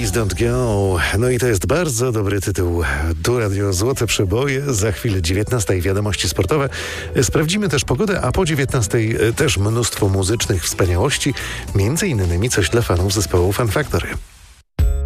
Please Don't Go. No i to jest bardzo dobry tytuł. Tu Radio Złote Przeboje. Za chwilę 19:00 wiadomości sportowe. Sprawdzimy też pogodę, a po 19:00 też mnóstwo muzycznych wspaniałości. Między innymi coś dla fanów zespołu Fun Factory.